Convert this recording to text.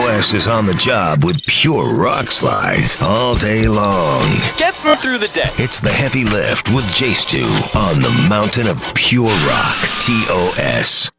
TOS is on the job with pure rock slides all day long. Gets them through the day. It's the heavy lift with J Stu on the mountain of pure rock. TOS.